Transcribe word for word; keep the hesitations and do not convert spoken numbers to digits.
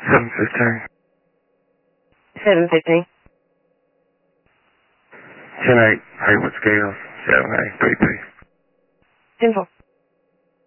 seven fifteen. seven fifteen. ten eight, Haywood Scales, seven A, three P. ten four.